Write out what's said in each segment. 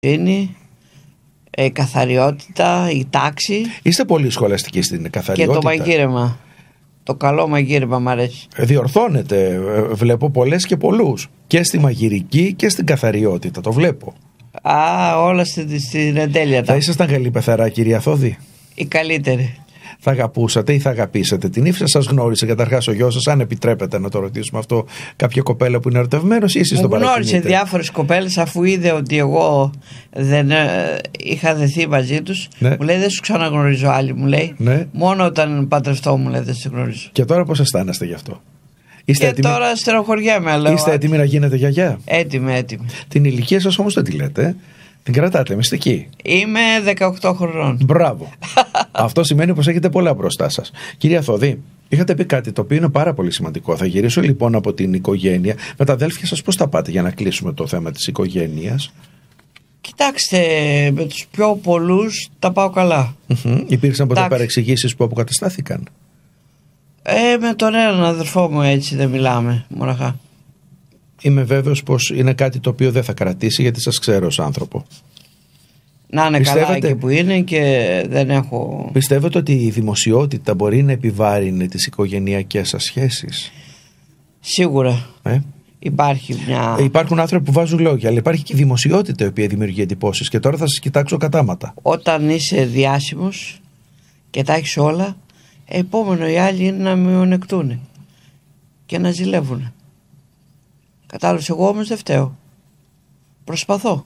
η καθαριότητα, η τάξη. Είστε πολύ σχολαστικοί στην καθαριότητα. Και το μαγείρεμα. Το καλό μαγείρεμα μου αρέσει. Διορθώνετε, βλέπω πολλές και πολλούς. Και στη μαγειρική και στην καθαριότητα, το βλέπω. Όλα στην εντέλεια. Θα ήσασταν καλή πεθαρά, κυρία Θόδη? Η καλύτερη. Θα αγαπούσατε ή θα αγαπήσατε την Ήφη? Σας γνώρισε καταρχάς ο γιος σας, αν επιτρέπετε να το ρωτήσουμε αυτό, κάποια κοπέλα που είναι ερωτευμένος, ή εσείς τον παρακινείτε? Γνώρισε διάφορες κοπέλες, αφού είδε ότι εγώ δεν είχα δεθεί μαζί τους. Ναι. Μου λέει, δεν σου ξαναγνωρίζω άλλη, μου λέει. Ναι. Μόνο όταν παντρευτώ, μου λέει, δεν σε γνωρίζω. Και τώρα πώς αισθάνεστε γι' αυτό? Είστε έτοιμοι? Τώρα στεροχωριέμαι, αλλά. Είστε έτοιμοι να γίνετε γιαγιά? Έτοιμη. Την ηλικία σας όμως δεν τη λέτε. Την κρατάτε μυστική. Είμαι 18 χρονών. Μπράβο. Αυτό σημαίνει πως έχετε πολλά μπροστά σας. Κυρία Θόδη, είχατε πει κάτι το οποίο είναι πάρα πολύ σημαντικό. Θα γυρίσω λοιπόν από την οικογένεια. Με τα αδέλφια σας πώς τα πάτε, για να κλείσουμε το θέμα της οικογένειας? Κοιτάξτε, με τους πιο πολλούς τα πάω καλά. Υπήρξαν ποτέ παρεξηγήσεις που αποκαταστάθηκαν? Με τον έναν αδερφό μου έτσι δεν μιλάμε μοναχά. Είμαι βέβαιος πως είναι κάτι το οποίο δεν θα κρατήσει, γιατί σας ξέρω ως άνθρωπο. Να είναι καλά εκεί που είναι και δεν έχω. Πιστεύετε ότι η δημοσιότητα μπορεί να επιβάρυνε τις οικογενειακές σας σχέσεις? Σίγουρα. Υπάρχει μια. Υπάρχουν άνθρωποι που βάζουν λόγια, αλλά υπάρχει και η δημοσιότητα η οποία δημιουργεί εντυπώσεις. Και τώρα θα σας κοιτάξω κατάματα. Όταν είσαι διάσημος και τα έχεις όλα, επόμενο οι άλλοι είναι να μειονεκτούν και να ζηλεύουν. Κατάλαβες, εγώ όμως δεν φταίω. Προσπαθώ.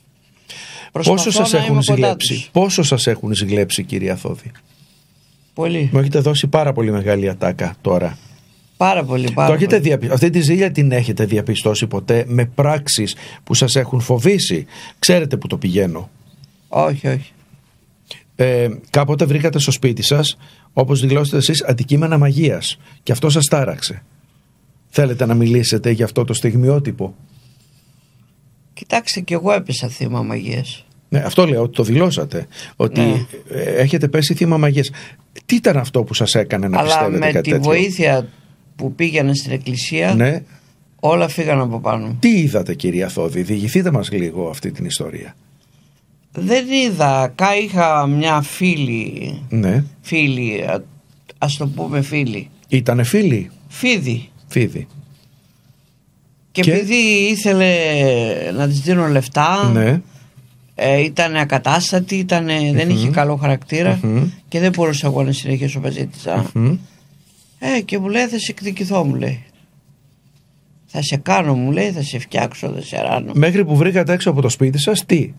Πόσο σας έχουν ζηλέψει, κυρία Θόδη? Πολύ. Μου έχετε δώσει πάρα πολύ μεγάλη ατάκα τώρα. Πάρα πολύ. Αυτή τη ζήλια την έχετε διαπιστώσει ποτέ με πράξεις που σας έχουν φοβήσει? Ξέρετε που το πηγαίνω? Όχι. Κάποτε βρήκατε στο σπίτι σας, όπως δηλώσετε εσείς, αντικείμενα μαγείας, και αυτό σας τάραξε. Θέλετε να μιλήσετε για αυτό το στιγμιότυπο? Κοιτάξτε, κι εγώ έπεσα θύμα μαγείας. Ναι, αυτό λέω, ότι το δηλώσατε, ότι έχετε πέσει θύμα μαγείας. Τι ήταν αυτό που σας έκανε να πιστεύετε κάτι τέτοιο? Αλλά με τη βοήθεια που πήγαινε στην εκκλησία, όλα φύγαν από πάνω. Τι είδατε, κυρία Θόδη? Διηγηθείτε μας λίγο αυτή την ιστορία. Δεν είδα. Είχα μια φίλη. Ναι. Φίλη, ας το πούμε φίλη. Ήτανε φίλη? Φίδι. Και επειδή ήθελε να της δίνω λεφτά, ήταν ακατάστατη, δεν είχε καλό χαρακτήρα και δεν μπορούσα εγώ να συνεχίσω μαζί της. Και μου λέει, θα σε εκδικηθώ, μου λέει. Θα σε κάνω, μου λέει, θα σε φτιάξω, θα σε ράνω. Μέχρι που βρήκατε έξω από το σπίτι σας τι?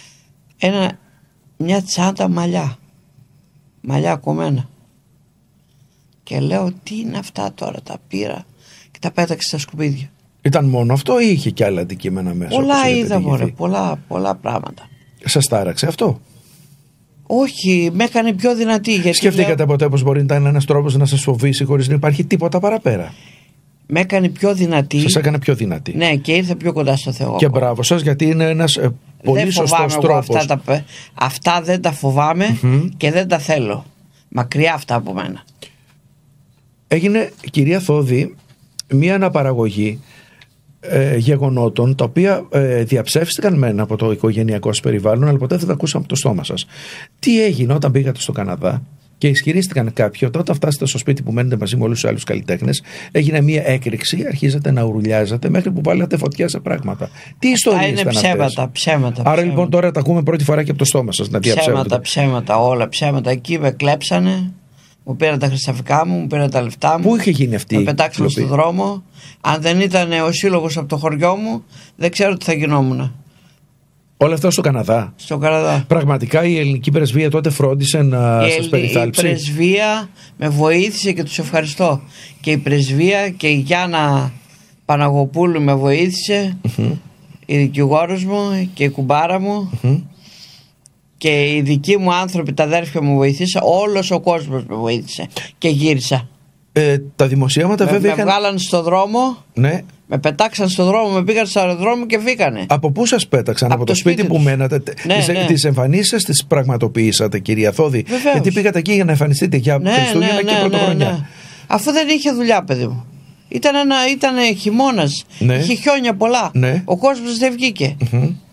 Μια τσάντα μαλλιά κομμένα. Και λέω, τι είναι αυτά τώρα? Τα πήρα και τα πέταξε στα σκουπίδια. Ήταν μόνο αυτό ή είχε και άλλα αντικείμενα μέσα? Πολλά είδα, μωρέ, πολλά πράγματα. Σας τάραξε αυτό? Όχι, με έκανε πιο δυνατή. Σκεφτήκατε ποτέ πως μπορεί να ήταν ένας τρόπος να σας φοβήσει χωρίς να υπάρχει τίποτα παραπέρα? Με έκανε πιο δυνατή. Σας έκανε πιο δυνατή. Ναι, και ήρθε πιο κοντά στο Θεό. Και μπράβο σας, γιατί είναι ένας πολύ σωστός τρόπος. Αυτά δεν τα φοβάμαι και δεν τα θέλω. Μακριά αυτά από μένα. Έγινε, κυρία Θόδη, μία αναπαραγωγή γεγονότων τα οποία διαψεύστηκαν μεν από το οικογενειακό σας περιβάλλον, αλλά ποτέ δεν τα ακούσαμε από το στόμα σας. Τι έγινε όταν πήγατε στο Καναδά και ισχυρίστηκαν κάποιοι ότι όταν φτάσετε στο σπίτι που μένετε μαζί με όλους τους άλλους καλλιτέχνες, έγινε μία έκρηξη, αρχίζατε να ουρουλιάζατε μέχρι που βάλατε φωτιά σε πράγματα? Τι ιστορίες ήταν αυτές? Ψέματα. Άρα λοιπόν τώρα τα ακούμε πρώτη φορά και από το στόμα σας να διαψεύδετε. Ψέματα, όλα ψέματα. Εκεί με κλέψανε. Μου πήραν τα χρυσαφικά μου πήραν τα λεφτά μου. Πού είχε γίνει αυτή? Με πετάξαν στον δρόμο. Αν δεν ήταν ο σύλλογος από το χωριό μου, δεν ξέρω τι θα γινόμουν. Όλα αυτά στο Καναδά? Στο Καναδά. Πραγματικά η ελληνική πρεσβεία τότε φρόντισε να σας περιθάλψει? Η πρεσβεία με βοήθησε και τους ευχαριστώ. Και η πρεσβεία και η Γιάννα Παναγοπούλου με βοήθησε, η δικηγόρος μου και η κουμπάρα μου. Και οι δικοί μου άνθρωποι, τα αδέρφια μου βοήθησαν. Όλος ο κόσμος με βοήθησε. Και γύρισα. Τα δημοσιεύματα βέβαια με βγάλαν στο δρόμο. Ναι. Με πετάξαν στο δρόμο, με πήγαν στο αεροδρόμο και φύγανε. Από πού σας πέταξαν? Από το σπίτι που μένατε? Τις εμφανίσεις τις πραγματοποιήσατε, κυρία Θόδη? Βεβαίως. Γιατί πήγατε εκεί για να εμφανιστείτε για Χριστούγεννα και Πρωτοχρονιά. Ναι. Αφού δεν είχε δουλειά, παιδί μου. Ήταν χειμώνας. Είχε χιόνια πολλά. Ο κόσμος δεν βγήκε.